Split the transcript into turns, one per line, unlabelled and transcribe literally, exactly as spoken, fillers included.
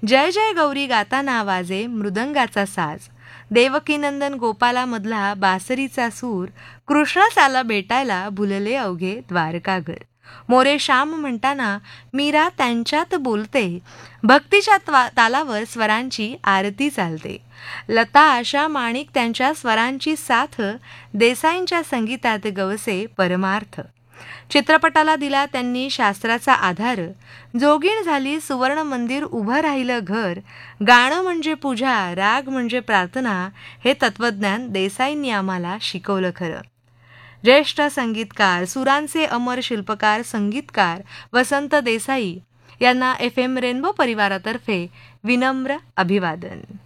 जय जय गौरी गाताना वाजे मृदंगाचा साज, देवकीनंदन गोपालामधला बासरीचा सूर, कृष्णासाला भेटायला भुलले अवघे द्वारकाघर. मोरे श्याम म्हणताना मीरा त्यांच्यात बोलते, भक्तीच्या त्वा तालावर स्वरांची आरती चालते. लता आशा माणिक त्यांच्या स्वरांची साथ, देसाईंच्या संगीतात गवसे परमार्थ. चित्रपटाला दिला त्यांनी शास्त्राचा आधार, जोगीण झाली सुवर्ण मंदिर उभं राहिलं घर. गाणं म्हणजे पूजा, राग म्हणजे प्रार्थना, हे तत्वज्ञान देसाईंनी आम्हाला शिकवलं खरं. ज्येष्ठ संगीतकार, सुरांचे अमर शिल्पकार, संगीतकार वसंत देसाई यांना एफ एम रेनबो परिवारातर्फे विनम्र अभिवादन.